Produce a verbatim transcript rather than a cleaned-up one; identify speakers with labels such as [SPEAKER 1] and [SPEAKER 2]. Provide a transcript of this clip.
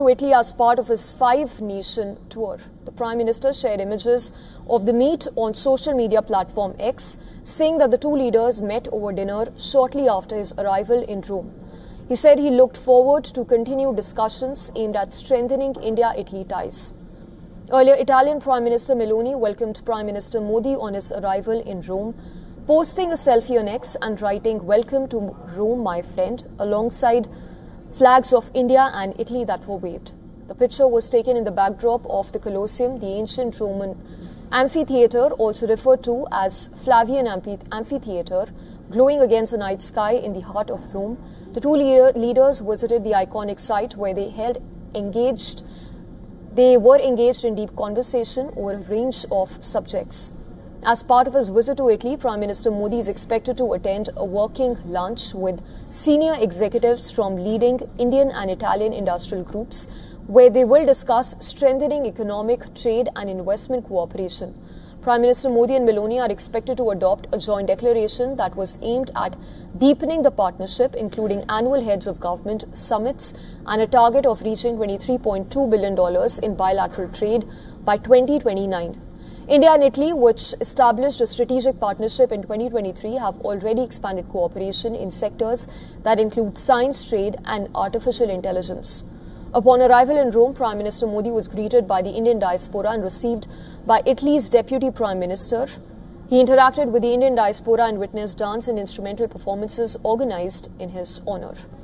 [SPEAKER 1] to Italy as part of his five-nation tour. The Prime Minister shared images of the meet on social media platform X, saying that the two leaders met over dinner shortly after his arrival in Rome. He said he looked forward to continued discussions aimed at strengthening India-Italy ties. Earlier, Italian Prime Minister Meloni welcomed Prime Minister Modi on his arrival in Rome, posting a selfie on X and writing, "Welcome to Rome, my friend," alongside flags of India and Italy that were waved. The picture was taken in the backdrop of the Colosseum, the ancient Roman amphitheatre, also referred to as Flavian Amphitheatre, glowing against the night sky in the heart of Rome. The two leaders visited the iconic site where they held engaged They were engaged in deep conversation over a range of subjects. As part of his visit to Italy, Prime Minister Modi is expected to attend a working lunch with senior executives from leading Indian and Italian industrial groups, where they will discuss strengthening economic, trade and investment cooperation. Prime Minister Modi and Meloni are expected to adopt a joint declaration that was aimed at deepening the partnership, including annual heads of government summits and a target of reaching twenty-three point two billion dollars in bilateral trade by twenty twenty-nine. India and Italy, which established a strategic partnership in twenty twenty-three, have already expanded cooperation in sectors that include science, trade and artificial intelligence. Upon arrival in Rome, Prime Minister Modi was greeted by the Indian diaspora and received by Italy's Deputy Prime Minister. He interacted with the Indian diaspora and witnessed dance and instrumental performances organized in his honor.